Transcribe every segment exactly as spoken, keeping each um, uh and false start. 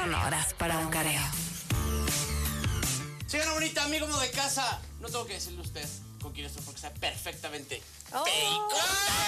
Horas para un careo. Señora bonita, amigo de casa, no tengo que decirle a usted con quién estoy porque está perfectamente Oh. fake.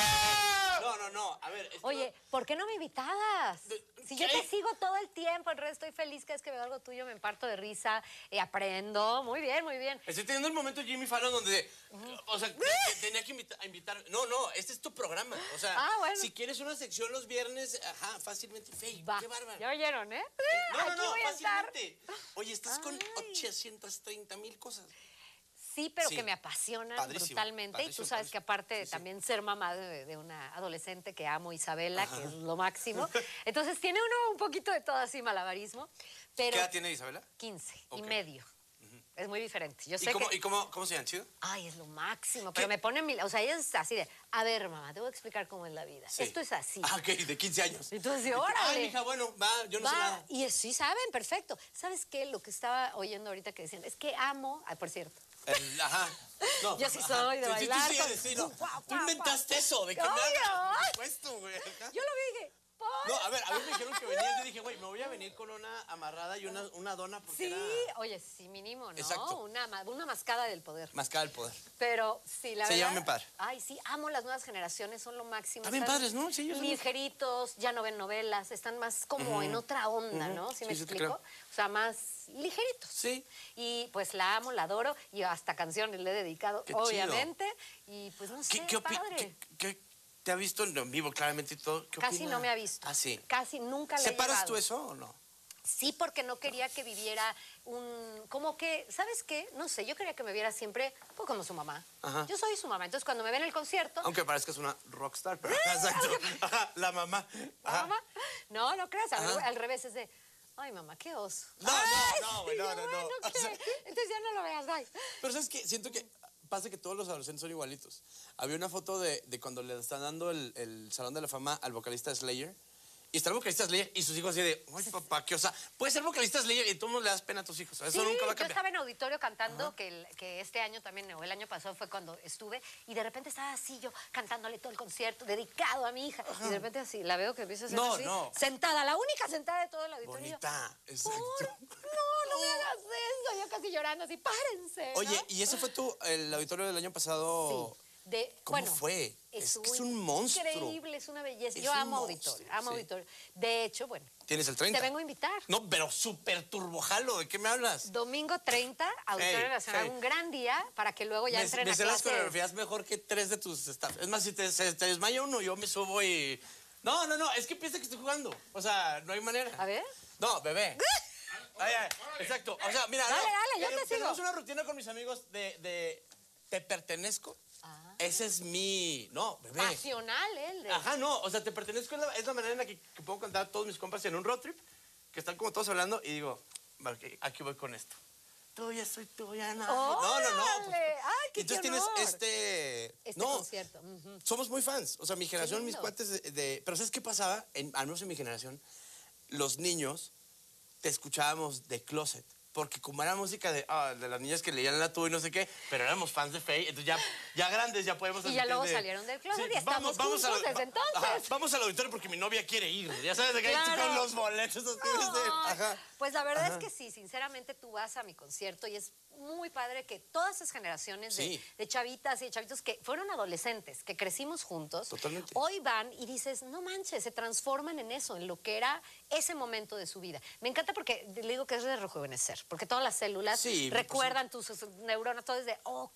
No, no, no, a ver. Oye, no... ¿por qué no me invitabas? Si yo te sigo todo el tiempo, en redes estoy feliz, cada vez que veo algo tuyo me parto de risa, y aprendo. Muy bien, muy bien. Estoy teniendo el momento Jimmy Fallon donde, uh-huh. o sea, tenía que invitar, invitar. No, no, este es tu programa. O sea, ah, bueno. Si quieres una sección los viernes, ajá, fácilmente fake. Va. Qué bárbaro. Ya oyeron, ¿eh? eh no, no, Aquí no, voy fácilmente. Oye, estás Ay. con ochocientas treinta mil cosas. Sí, pero sí. que me apasionan padrísimo, brutalmente. Padrísimo, y tú sabes padrísimo. que aparte de sí, también sí. ser mamá de, de una adolescente que amo, Isabela, Ajá. que es lo máximo. Entonces tiene uno un poquito de todo así malabarismo. Pero ¿Qué edad tiene Isabela? quince okay. y medio. Uh-huh. Es muy diferente. Yo sé ¿Y, cómo, que... ¿Y cómo, cómo se llaman? ¿Chido? Ay, es lo máximo. Pero me pone mil... O sea, ella es así de... A ver, mamá, te voy a explicar cómo es la vida. Sí. Esto es así. Ah, ok, de quince años. Entonces, órale. Ay, mija, bueno, va, yo no va. sé nada. Y sí saben, perfecto. ¿Sabes qué? Lo que estaba oyendo ahorita que decían es que amo... Ay, por cierto. El, ajá. No, yo sí soy de sí, bailar. Sí, sí, sí, no. Guau, guau, Tú inventaste guau. eso, ¿de qué me hablas? Por supuesto, güey. Yo lo vi y dije, ¿por? No, a ver, a ver, me dijeron que venías. Yo dije, güey, me voy a venir con una amarrada y una, una dona porque sí, era... oye, sí, mínimo, ¿no? Exacto. Una, una mascada del poder. Mascada del poder. Pero sí, la Se verdad... llaman bien padre. Ay, sí, amo las nuevas generaciones, son lo máximo. Están bien padres, ¿no? Sí, yo ligeritos, ya no ven novelas, están más como uh-huh. en otra onda, uh-huh. ¿no? ¿Sí, sí me sí, explico? O sea, más ligeritos. Sí. Y pues la amo, la adoro y hasta canciones le he dedicado, qué obviamente. Chido. Y pues no sé, ¿Qué, qué padre. ¿Qué, qué, ¿Te ha visto en vivo claramente y todo? ¿Qué Casi opina? no me ha visto. Ah, sí. Casi nunca le he ¿Separas llevado. tú eso o no? Sí, porque no quería que viviera un... Como que, ¿sabes qué? No sé, yo quería que me viera siempre un poco como su mamá. Ajá. Yo soy su mamá, entonces cuando me ven en el concierto... Aunque parezcas una rockstar, pero... Exacto. Ajá, la mamá. ¿La mamá? No, no creas, al, al revés es de... Ay, mamá, qué oso. No, Ay, no, no, güey, no, no, no. Bueno, O sea, entonces ya no lo veas, ay. Pero ¿sabes qué? Siento que pasa que todos los adolescentes son igualitos. Había una foto de, de cuando le están dando el, el Salón de la Fama al vocalista de Slayer. Y está el vocalista Slayer y sus hijos así de, ay, papá, qué osa. Puedes ser vocalista Slayer y tú no le das pena a tus hijos. Eso sí, nunca va a cambiar. Yo estaba en auditorio cantando, que, el, que este año también, o el año pasado fue cuando estuve, y de repente estaba así yo cantándole todo el concierto, dedicado a mi hija. Ajá. Y de repente así, la veo que empieza a ser no, así, no. sentada, la única sentada de todo el auditorio. Bonita, exacto. Por... No, no me hagas eso. Yo casi llorando así, párense. Oye, ¿no? ¿y ese fue tu, el auditorio del año pasado? Sí. De, ¿Cómo bueno, fue? Es, es que es un monstruo. Increíble, es una belleza. Es Yo amo monstruo, auditorio, amo sí. auditorio. De hecho, bueno. ¿Tienes el treinta? Te vengo a invitar. No, pero súper turbojalo, ¿de qué me hablas? Domingo treinta, Auditorio hey, Nacional, hey. un gran día para que luego ya me, entren me a sé clases. las coreografías mejor que tres de tus staff. Es más, si te, se, te desmaya uno, yo me subo y... No, no, no, es que piensa que estoy jugando. O sea, no hay manera. A ver. No, bebé. Ay, ay, exacto. O sea, mira, dale, no, dale, yo eh, te sigo. Tenemos una rutina con mis amigos de, de te pertenezco. Ah. Ese es mi... No, bebé. Pasional, ¿eh? De... Ajá, no. O sea, te pertenezco es la, es la manera en la que, que puedo contar a todos mis compas en un road trip, que están como todos hablando, y digo, okay, aquí voy con esto. Tuya, soy tuya, no. ¡Oh, no, no, no. Pues, ¡ay, qué entonces honor! tienes este... Este no, concierto. Uh-huh. Somos muy fans. O sea, mi generación, mis cuates de, de... Pero ¿sabes qué pasaba? En, al menos en mi generación, los niños te escuchábamos de closet. Porque como era música de, ah, de las niñas que leían la tuya y no sé qué, pero éramos fans de Faye, entonces ya, ya grandes ya podemos... Y ya luego de, salieron del closet sí, y vamos, estamos vamos juntos a, desde entonces. Ajá, vamos al auditorio porque mi novia quiere ir. Ya sabes, de que claro. ahí con los boletos. Así, no. ajá. Pues la verdad ajá. es que sí, sinceramente tú vas a mi concierto y es muy padre que todas esas generaciones de, sí. de chavitas y de chavitos que fueron adolescentes, que crecimos juntos, totalmente. Hoy van y dices, no manches, se transforman en eso, en lo que era ese momento de su vida. Me encanta porque le digo que es de rejuvenecer, porque todas las células sí, recuerdan tus neuronas, todo es de, ok,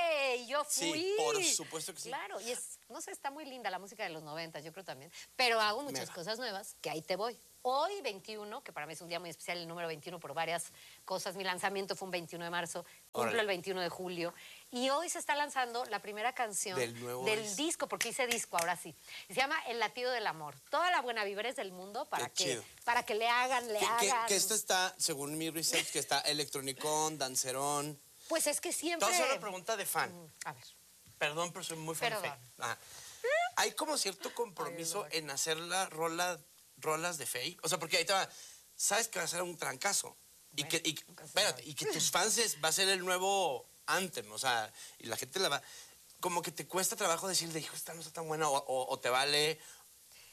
yo fui. Sí, por supuesto que sí. Claro, y es, no sé, está muy linda la música de los noventas, yo creo también, pero hago muchas Mega. cosas nuevas, que ahí te voy. Hoy, veintiuno, que para mí es un día muy especial, el número veintiuno por varias cosas. Mi lanzamiento fue un veintiuno de marzo, cumplo el veintiuno de julio. Y hoy se está lanzando la primera canción del, nuevo del disco. disco, porque hice disco ahora sí. Y se llama El latido del amor. Toda la buena vibres del mundo para, que, para que le hagan, le que, hagan. Que, que esta está, según mi research, que está electronicón, dancerón. Pues es que siempre... Te voy a hacer una pregunta de fan. Mm, a ver. Perdón, pero soy muy fan. Perdón. Ajá. Hay como cierto compromiso Ay, en hacer la rola... rolas de Faye, o sea, porque ahí te va, sabes que va a ser un trancazo y bueno, que, y, espérate, y que tus fans es, va a ser el nuevo anthem, o sea, y la gente la va, como que te cuesta trabajo decirle, hijo, esta no está tan buena, o, o, o te vale,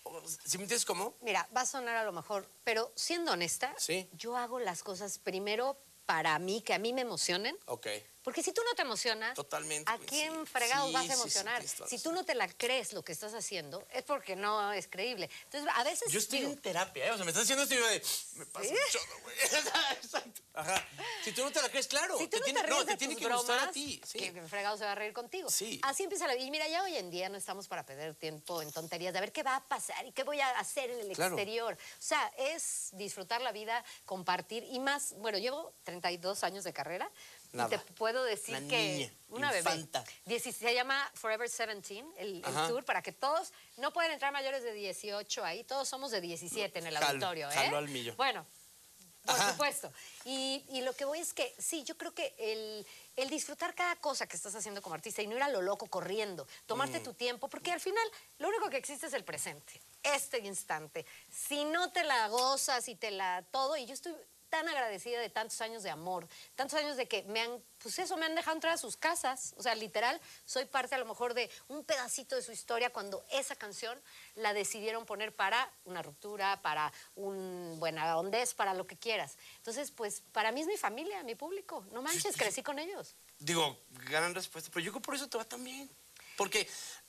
¿Sí me entiendes cómo? Mira, va a sonar a lo mejor, pero siendo honesta, sí. yo hago las cosas primero para mí, que a mí me emocionen. Ok. Porque si tú no te emocionas, totalmente, ¿a quién fregados sí, vas a sí, emocionar? sí, sí, si tú no te la crees lo que estás haciendo, es porque no es creíble. Entonces, a veces... Yo estoy digo, en terapia, ¿eh? O sea, me estás diciendo esto y yo de... Me pasa ¿Sí? un chorro, güey. Exacto. Ajá. Si tú no te la crees, claro. Si tú te no tiene, te ríes no, te de tiene tus que gustar bromas, a ti. Sí. que fregado se va a reír contigo. Sí. Así empieza la vida. Y mira, ya hoy en día no estamos para perder tiempo en tonterías de a ver qué va a pasar y qué voy a hacer en el Claro. exterior. O sea, es disfrutar la vida, compartir y más. Bueno, llevo treinta y dos años de carrera. Nada. Y te puedo decir Una que niña, una infanta. bebé. dieci se llama Forever diecisiete, el, el Ajá. tour, para que todos, no pueden entrar mayores de dieciocho ahí, todos somos de diecisiete en el Jalo, auditorio, ¿eh? jalo al millo. Bueno, por Ajá. supuesto. Y, y lo que voy es que, sí, yo creo que el, el disfrutar cada cosa que estás haciendo como artista y no ir a lo loco corriendo, tomarte Mm. tu tiempo, porque al final lo único que existe es el presente, este instante. Si no te la gozas y te la todo, y yo estoy tan agradecida de tantos años de amor, tantos años de que me han, pues eso, me han dejado entrar a sus casas. O sea, literal, soy parte a lo mejor de un pedacito de su historia cuando esa canción la decidieron poner para una ruptura, para un buena hondez, para lo que quieras. Entonces, pues, para mí es mi familia, mi público. No manches, crecí con ellos. Digo, gran respuesta, pero yo creo que por eso te va tan bien. Porque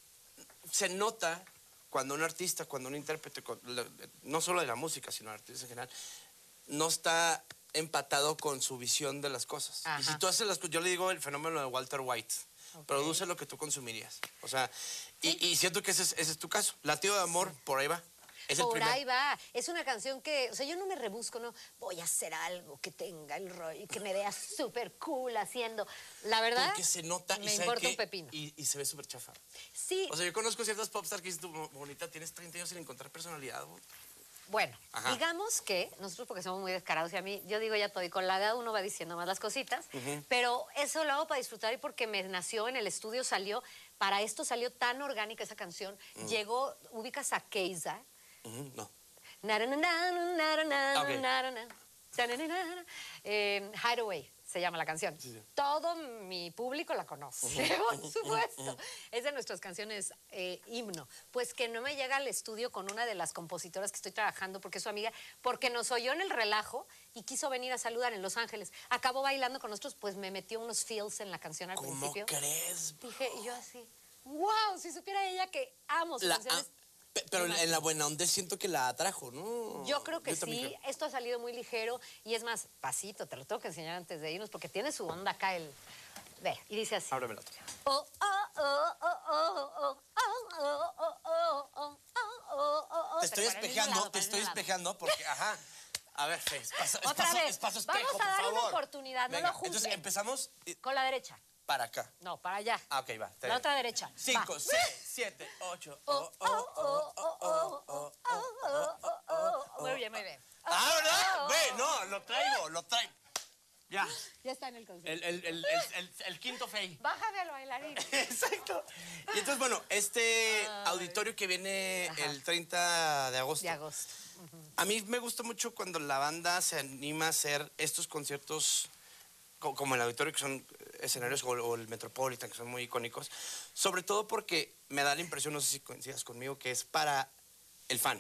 se nota cuando un artista, cuando un intérprete, no solo de la música, sino de artistas en general, no está empatado con su visión de las cosas. Ajá. Y si tú haces las cosas, yo le digo el fenómeno de Walter White, okay. Produce lo que tú consumirías. O sea, ¿sí? y, y siento que ese es, ese es tu caso. Latido de amor, sí. Por ahí va. Es Por el primer... ahí va. Es una canción que, o sea, yo no me rebusco, no, voy a hacer algo que tenga el rollo y que me vea súper cool haciendo. La verdad, porque se nota me y importa qué, un pepino. Y, y se ve súper chafa. Sí. O sea, yo conozco ciertas popstars que dices tú, bonita, tienes treinta años sin encontrar personalidad, güey. Bueno, ajá. Digamos que nosotros porque somos muy descarados y a mí, yo digo ya todo y con la edad uno va diciendo más las cositas, uh-huh. Pero eso lo hago para disfrutar y porque me nació en el estudio, salió, para esto salió tan orgánica esa canción, uh-huh. Llegó, ubicas a Keiza. Uh-huh. No. Okay. Eh, Hideaway se llama la canción. Sí, sí. Todo mi público la conoce, por supuesto. Es de nuestras canciones eh, himno. Pues que no me llega al estudio con una de las compositoras que estoy trabajando porque es su amiga, porque nos oyó en el relajo y quiso venir a saludar en Los Ángeles. Acabó bailando con nosotros, pues me metió unos feels en la canción al ¿Cómo principio. ¿Cómo crees? Dije, y yo así, wow, si supiera ella que amo sus la, canciones. Ah. Pero en la buena onda siento que la atrajo, ¿no? Yo creo que Yo sí, creo. Esto ha salido muy ligero y es más, pasito, te lo tengo que enseñar antes de irnos porque tiene su onda acá el... Ve, y dice así. Ábreme la otra. Oh, oh, oh, oh, oh, oh, oh, oh, oh, oh, oh, oh, oh. Te estoy espejando, te estoy espejando porque, ajá. A ver, Fe, espacio, Otra espacio, vez. espacio espejo, Vamos a darle por favor. una oportunidad, Venga, no lo juzguen. entonces empezamos con la derecha. Para acá. No, para allá. Ah, ok, va. La otra derecha. Cinco, va. seis, siete, ocho. Oh, oh, oh, oh, oh, oh, oh, oh, oh. Muy bien, muy bien. Ah, ¿verdad? Ve, no, lo traigo, lo traigo. Ya. Ya está en el concierto. El, el, el, el, el quinto Fey. Bájame al bailarín. Exacto. Y entonces, bueno, este Ay. auditorio que viene Ajá. el treinta de agosto. De agosto. Uh-huh. A mí me gusta mucho cuando la banda se anima a hacer estos conciertos como el auditorio, que son escenarios, o el Metropolitan, que son muy icónicos, sobre todo porque me da la impresión, no sé si coincidas conmigo, que es para el fan.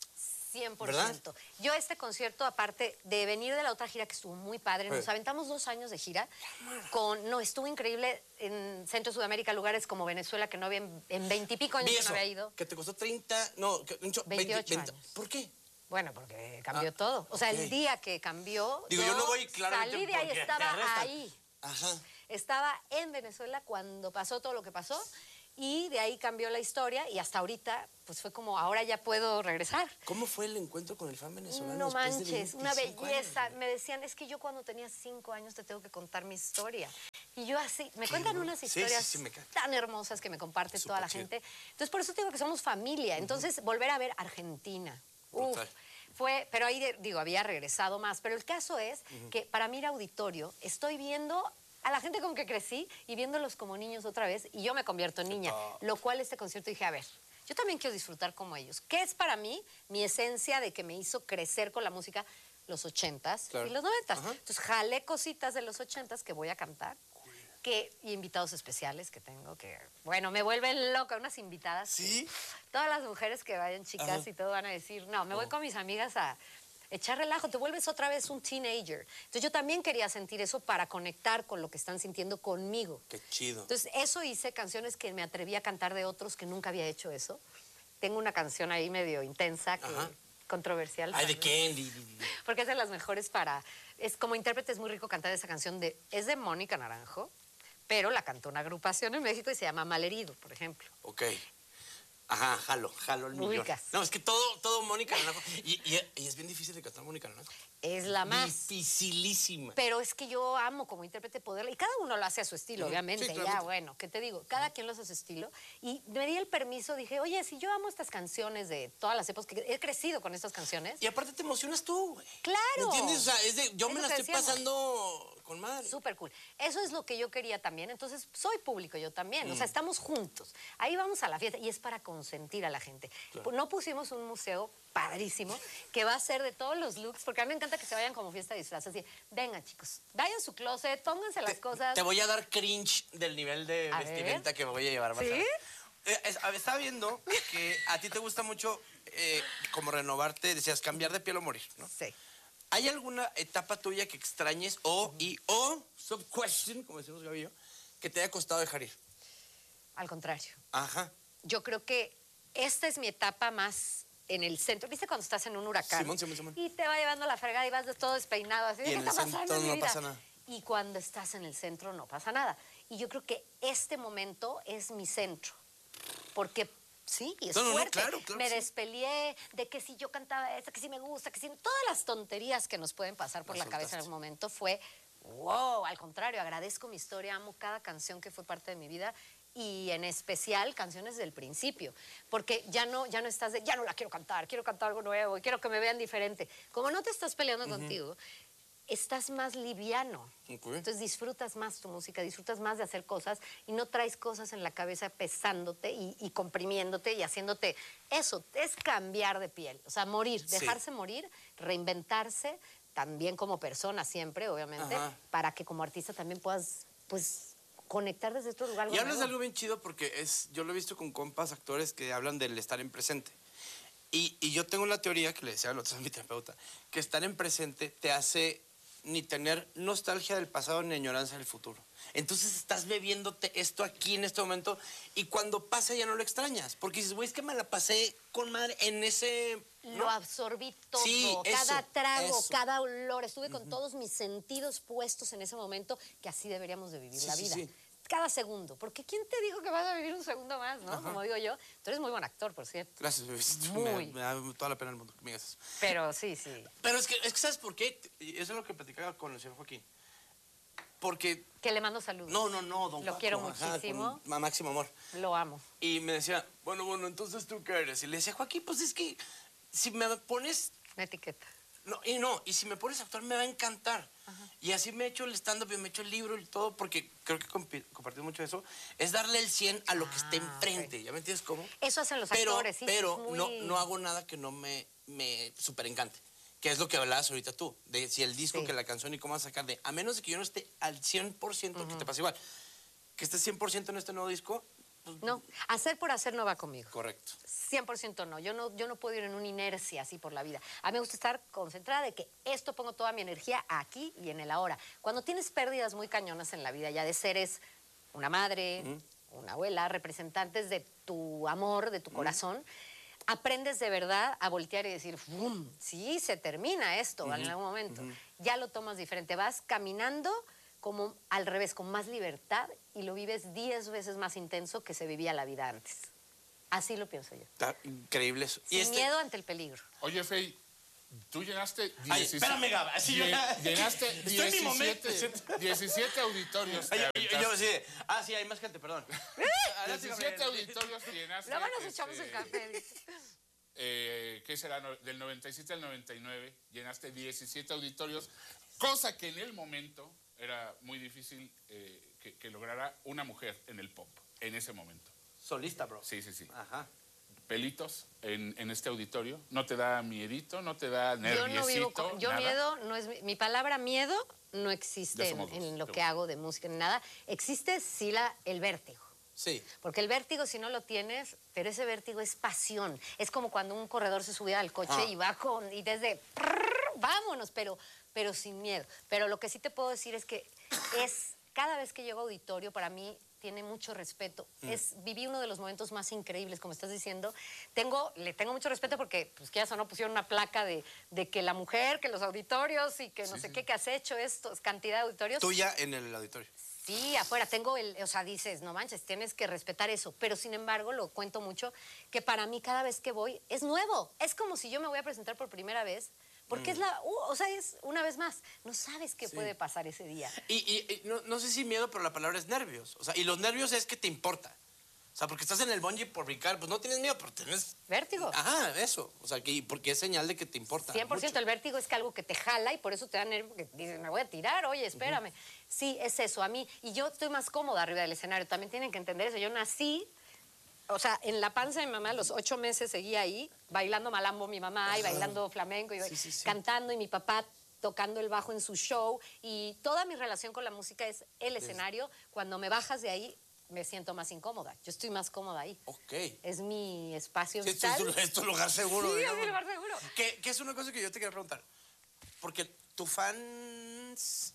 cien por ciento. ¿Verdad? Yo este concierto, aparte de venir de la otra gira que estuvo muy padre, nos aventamos dos años de gira, con, no, estuvo increíble en Centro Sudamérica, lugares como Venezuela, que no había, en veintipico años que no había ido. Que te costó treinta, no, veintiocho veinte, años. ¿Por qué? Bueno, porque cambió ah, todo. O sea, okay. El día que cambió, digo, yo, yo no voy, claro, salí de ahí, estaba ahí. Ajá. Estaba en Venezuela cuando pasó todo lo que pasó y de ahí cambió la historia y hasta ahorita, pues fue como, ahora ya puedo regresar. ¿Cómo fue el encuentro con el fan venezolano? No manches, de una belleza. años? Me decían, es que yo cuando tenía cinco años te tengo que contar mi historia. Y yo así, me cuentan bueno. unas historias sí, sí, sí, tan hermosas que me comparte Super toda la chido. gente. Entonces, por eso te digo que somos familia. Entonces, uh-huh. volver a ver Argentina. Uf, fue, pero ahí, digo, había regresado más. Pero el caso es uh-huh. que para mí ir a auditorio, estoy viendo a la gente con que crecí y viéndolos como niños otra vez y yo me convierto en niña. Oh. Lo cual este concierto dije, a ver, yo también quiero disfrutar como ellos. ¿Qué es para mí mi esencia de que me hizo crecer con la música? Los ochentas claro. y los noventas. Uh-huh. Entonces jalé cositas de los ochentas que voy a cantar. que, y invitados especiales que tengo, que, bueno, me vuelven loca, unas invitadas. ¿Sí? Que, todas las mujeres que vayan, chicas, Ajá. y todo, van a decir, no, me voy oh. con mis amigas a echar relajo, te vuelves otra vez un teenager. Entonces yo también quería sentir eso para conectar con lo que están sintiendo conmigo. Qué chido. Entonces eso hice, canciones que me atreví a cantar de otros que nunca había hecho eso. Tengo una canción ahí medio intensa, que, controversial. Ay, ¿de qué? Porque es de las mejores para... Es, como intérprete es muy rico cantar esa canción. De, es de Mónica Naranjo, pero la cantó una agrupación en México y se llama Malherido, por ejemplo. Ok. Ajá, jalo, jalo el millón. Ubicas. No, es que todo, todo Mónica Naranjo. Y, y, y es bien difícil de cantar Mónica Naranjo. Es la más. Dificilísima. Pero es que yo amo como intérprete poderla. Y cada uno lo hace a su estilo, uh-huh. obviamente. Sí, ya, bueno, ¿qué te digo? Cada uh-huh. quien lo hace a su estilo. Y me di el permiso, dije, oye, si yo amo estas canciones de todas las épocas, que he crecido con estas canciones. Y aparte te emocionas tú, güey. ¡Claro! ¿Me entiendes? O sea, es de, yo es me la estoy decíamos. pasando con madre. Súper cool. Eso es lo que yo quería también. Entonces, soy público yo también. Mm. O sea, estamos juntos. Ahí vamos a la fiesta. Y es para consentir a la gente. Claro. No pusimos un museo padrísimo, que va a ser de todos los looks, porque a mí me encanta que se vayan como fiesta de disfraces. Así, venga, chicos, vayan a su closet, pónganse las te, cosas. Te voy a dar cringe del nivel de a vestimenta ver. que me voy a llevar. ¿Sí? Eh, estaba viendo que a ti te gusta mucho eh, como renovarte, decías, cambiar de piel o morir, ¿no? Sí. ¿Hay alguna etapa tuya que extrañes o, y o, sub-question, como decimos Gaby y yo, que te haya costado dejar ir? Al contrario. Ajá. Yo creo que esta es mi etapa más en el centro. ¿Viste cuando estás en un huracán? Simón, Simón, Simón. Y te va llevando la fregada y vas de todo despeinado. Así, y en ¿qué el está centro pasando en mi no vida? pasa nada. Y cuando estás en el centro no pasa nada. Y yo creo que este momento es mi centro. Porque sí, es no, no, fuerte. No, claro, claro, me sí. despeleé de que si yo cantaba esto, que si me gusta, que si... Todas las tonterías que nos pueden pasar por la la cabeza en algún momento fue, wow, al contrario, agradezco mi historia, amo cada canción que fue parte de mi vida y en especial canciones del principio, porque ya no, ya no estás de, ya no la quiero cantar, quiero cantar algo nuevo y quiero que me vean diferente. Como no te estás peleando uh-huh. contigo, estás más liviano. Okay. Entonces disfrutas más tu música, disfrutas más de hacer cosas y no traes cosas en la cabeza pesándote y, y comprimiéndote y haciéndote... Eso es cambiar de piel, o sea, morir, dejarse sí. morir, reinventarse, también como persona siempre, obviamente, Ajá. para que como artista también puedas, pues... conectar desde otro lugar. Y hablas de algo bien chido porque es, yo lo he visto con compas, actores que hablan del estar en presente. Y, y yo tengo una teoría que le decía al otro a mi terapeuta, que estar en presente te hace ni tener nostalgia del pasado ni añoranza del futuro. Entonces estás bebiéndote esto aquí en este momento y cuando pasa ya no lo extrañas. Porque dices, güey, es que me la pasé con madre en ese... ¿no? Lo absorbí todo, sí, cada eso, trago, eso. cada olor. Estuve uh-huh. con todos mis sentidos puestos en ese momento, que así deberíamos de vivir sí, la vida. Sí, sí. Cada segundo. Porque ¿quién te dijo que vas a vivir un segundo más, no? Ajá. Como digo yo. Tú eres muy buen actor, por cierto. Gracias, muy. Me, me da toda la pena del mundo que me digas eso. Pero sí, sí. Pero es que, es que ¿sabes por qué? Eso es lo que platicaba con el señor Joaquín. Porque... Que le mando saludos. No, no, no, don Lo Paco, quiero muchísimo. Ajá, máximo amor. Lo amo. Y me decía, bueno, bueno, entonces ¿tú qué eres? Y le decía, Joaquín, pues es que si me pones... Una etiqueta. No, y no, y si me pones a actuar me va a encantar. Ajá. Y así me he hecho el stand-up y me he hecho el libro y todo, porque creo que compartimos mucho eso, es darle el cien a lo que ah, esté enfrente. Okay. ¿Ya me entiendes cómo? Eso hacen los pero, actores, sí. Pero muy... no, no hago nada que no me, me súper encante. Que es lo que hablabas ahorita tú, de si el disco, sí. que la canción y cómo vas a sacar de... A menos de que yo no esté al cien por ciento, uh-huh. que te pasa igual, que estés cien por ciento en este nuevo disco... Pues, no, hacer por hacer no va conmigo. Correcto. cien por ciento no. Yo no, yo no puedo ir en una inercia así por la vida. A mí me gusta estar concentrada de que esto pongo toda mi energía aquí y en el ahora. Cuando tienes pérdidas muy cañonas en la vida, ya de seres, una madre, uh-huh. una abuela, representantes de tu amor, de tu uh-huh. corazón, aprendes de verdad a voltear y decir, ¡bum! Sí, se termina esto uh-huh. en algún momento. Uh-huh. Ya lo tomas diferente. Vas caminando como al revés, con más libertad y lo vives diez veces más intenso que se vivía la vida antes. Así lo pienso yo. Está increíble eso. Sin y este... miedo ante el peligro. Oye, Fey, tú llenaste... Ay, espérame, Gaba. Así die, yo... Llenaste diecisiete, diecisiete auditorios. Ay, yo, yo sí. Ah, sí, hay más gente, perdón. diecisiete auditorios llenaste. Luego nos este, echamos el café. Eh, ¿Qué será? Del noventa y siete al noventa y nueve llenaste diecisiete auditorios, cosa que en el momento era muy difícil eh, que, que lograra una mujer en el pop, en ese momento. Solista, bro. Sí, sí, sí. Ajá. pelitos en, en este auditorio? ¿No te da miedito? ¿No te da nerviosito? Yo no vivo con, yo nada? miedo, no es mi, mi palabra miedo no existe en, en lo que hago de música ni nada. Existe sí la, el vértigo. Sí. Porque el vértigo, si no lo tienes, pero ese vértigo es pasión. Es como cuando un corredor se subía al coche ah. y va con, y desde, prrr, vámonos, pero, pero sin miedo. Pero lo que sí te puedo decir es que es, cada vez que llego a auditorio, para mí tiene mucho respeto. Mm. Es, viví uno de los momentos más increíbles, como estás diciendo. Tengo, le tengo mucho respeto porque, pues, que ya sonó, pusieron una placa de, de que la mujer, que los auditorios y que no sí, sé sí. qué, que has hecho esto, cantidad de auditorios. Tuya en el auditorio. Sí, afuera tengo el, o sea, dices, no manches, tienes que respetar eso, pero sin embargo lo cuento mucho, que para mí cada vez que voy es nuevo, es como si yo me voy a presentar por primera vez, porque mm. es la, uh, o sea, es una vez más, no sabes qué sí. puede pasar ese día. Y, y, y no, no sé si miedo, pero la palabra es nervios, o sea, y los nervios es que te importa. O sea, porque estás en el bungee por brincar, pues no tienes miedo, pero tienes... Vértigo. Ajá, eso. O sea, que, porque es señal de que te importa cien por ciento mucho. El vértigo es que algo que te jala y por eso te da nervio, porque dices, me voy a tirar, oye, espérame. Uh-huh. Sí, es eso, a mí. Y yo estoy más cómoda arriba del escenario, también tienen que entender eso. Yo nací, o sea, en la panza de mi mamá, los ocho meses seguía ahí, bailando malambo mi mamá, uh-huh. y bailando flamenco, y sí, sí, sí. cantando, y mi papá tocando el bajo en su show. Y toda mi relación con la música es el escenario. Es... Cuando me bajas de ahí, me siento más incómoda. Yo estoy más cómoda ahí. Ok. Es mi espacio sí, vital. Esto es tu lugar seguro. Sí, digamos. es mi lugar seguro. Que, que es una cosa que yo te quería preguntar. Porque tu fan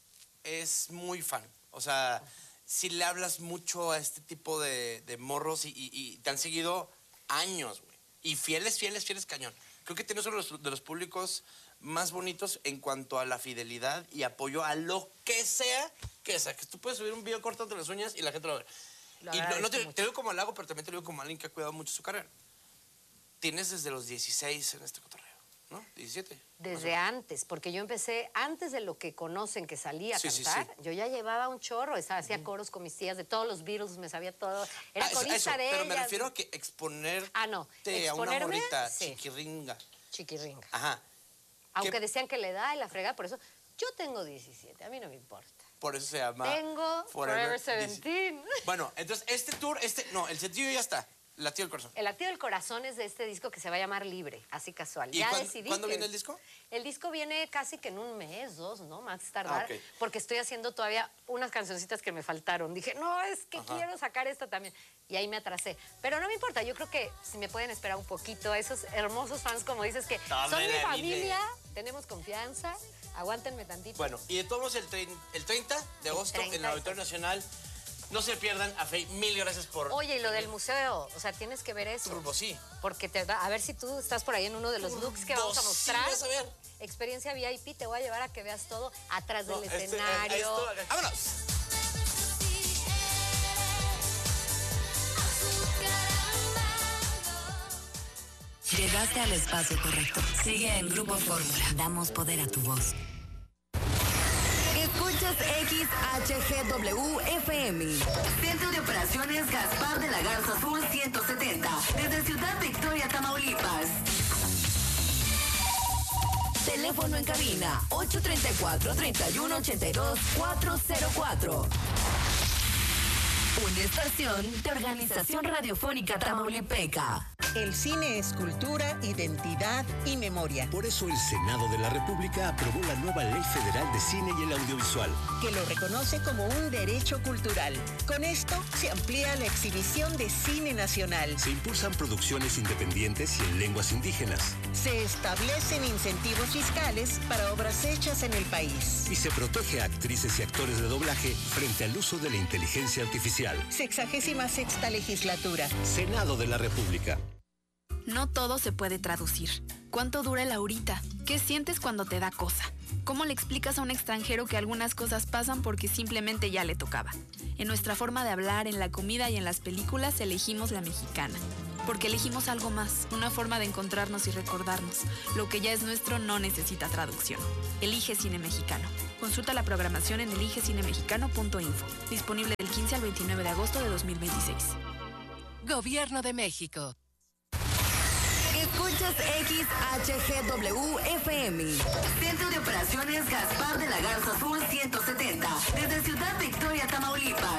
es muy fan. O sea, si le hablas mucho a este tipo de, de morros y, y, y te han seguido años, güey. Y fieles, fieles, fieles cañón. Creo que tienes uno de los, de los públicos más bonitos en cuanto a la fidelidad y apoyo a lo que sea que sea. Que tú puedes subir un video cortando las uñas y la gente lo va a ver. Lo y no, no te, te digo como halago, pero también te digo como alguien que ha cuidado mucho su carrera. Tienes desde los dieciséis en este cotorreo, ¿no? diecisiete. Desde antes, porque yo empecé antes de lo que conocen que salía a sí, cantar. Sí, sí. Yo ya llevaba un chorro, hacía uh-huh. coros con mis tías de todos los Beatles, me sabía todo. Era ah, corista eso, de Pero me ellas. refiero a que exponerte ah, no. a una morrita sí. chiquirringa. Chiquirringa. Ajá. Aunque ¿Qué? Decían que le da y la frega, por eso yo tengo diecisiete, a mí no me importa. Por eso se llama Tengo Forever, Forever diecisiete. Bueno, entonces este tour, este, no, el sencillo ya está. Latido del corazón. El latido del corazón es de este disco que se va a llamar Libre, así casual. ¿Y ya cuándo, decidí ¿cuándo que viene el disco? El disco viene casi que en un mes, dos, ¿no? Más tardar. Ah, okay. Porque estoy haciendo todavía unas cancioncitas que me faltaron. Dije, no, es que Ajá. quiero sacar esta también. Y ahí me atrasé. Pero no me importa, yo creo que si me pueden esperar un poquito, a esos hermosos fans, como dices, que Tome son mi familia, vive. Tenemos confianza, aguántenme tantito. Bueno, y de todos el, el treinta de agosto treinta en el Auditorio Nacional. No se pierdan, a Faye, mil gracias por... Oye, y lo del museo, o sea, tienes que ver eso. Turbo, sí. Porque te va, a ver si tú estás por ahí en uno de los looks que vamos a mostrar. Sí, vas a ver. Experiencia V I P, te voy a llevar a que veas todo atrás del no, escenario. Este, esto, ¡vámonos! Llegaste al espacio correcto. Sigue en Grupo Fórmula. Damos poder a tu voz. Escuchas X H G W F M. Centro de Operaciones Gaspar de la Garza Azul ciento setenta. Desde Ciudad Victoria, Tamaulipas. Teléfono en cabina ocho tres cuatro, tres uno ocho dos, cuatro cero cuatro. Una estación de Organización Radiofónica Tamaulipeca. El cine es cultura, identidad y memoria. Por eso el Senado de la República aprobó la nueva Ley Federal de Cine y el Audiovisual, que lo reconoce como un derecho cultural. Con esto se amplía la exhibición de cine nacional. Se impulsan producciones independientes y en lenguas indígenas. Se establecen incentivos fiscales para obras hechas en el país. Y se protege a actrices y actores de doblaje frente al uso de la inteligencia artificial. Sexagésima sexta legislatura. Senado de la República. No todo se puede traducir. ¿Cuánto dura el ahorita? ¿Qué sientes cuando te da cosa? ¿Cómo le explicas a un extranjero que algunas cosas pasan porque simplemente ya le tocaba? En nuestra forma de hablar, en la comida y en las películas elegimos la mexicana. Porque elegimos algo más, una forma de encontrarnos y recordarnos. Lo que ya es nuestro no necesita traducción. Elige Cine Mexicano. Consulta la programación en elige cine mexicano punto info. Disponible del quince al veintinueve de agosto de dos mil veintiséis. Gobierno de México. Escuchas X H G W F M. Centro de Operaciones Gaspar de la Garza Azul ciento setenta. Desde Ciudad Victoria, Tamaulipas.